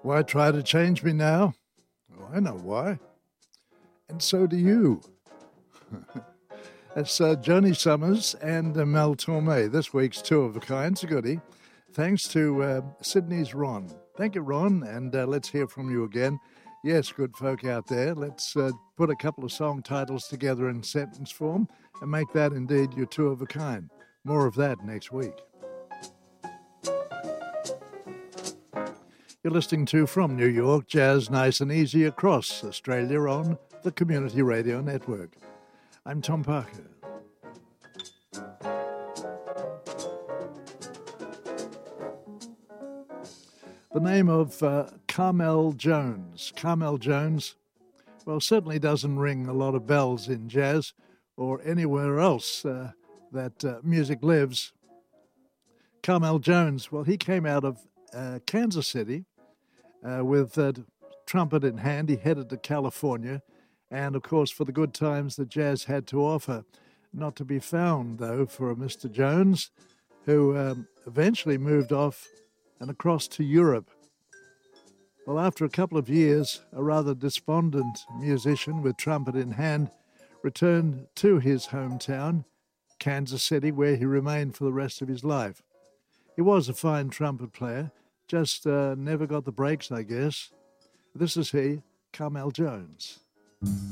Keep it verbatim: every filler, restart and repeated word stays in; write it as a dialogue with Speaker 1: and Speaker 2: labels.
Speaker 1: Why try to change me now? Oh, I know why. And so do you. It's uh, Joni Summers and uh, Mel Torme, this week's Two of a Kind's a goodie. Thanks to uh, Sydney's Ron. Thank you, Ron, and uh, let's hear from you again. Yes, good folk out there, let's uh, put a couple of song titles together in sentence form and make that indeed your two of a kind. More of that next week. You're listening to, from New York, Jazz Nice and Easy across Australia on the Community Radio Network. I'm Tom Parker. The name of uh, Carmel Jones. Carmel Jones, well, certainly doesn't ring a lot of bells in jazz or anywhere else uh, that uh, music lives. Carmel Jones, well, he came out of uh, Kansas City uh, with a uh, trumpet in hand. He headed to California, and, of course, for the good times that jazz had to offer. Not to be found, though, for Mister Jones, who um, eventually moved off and across to Europe. Well, after a couple of years, a rather despondent musician with trumpet in hand returned to his hometown, Kansas City, where he remained for the rest of his life. He was a fine trumpet player, just uh, never got the breaks, I guess. This is he, Carmel Jones.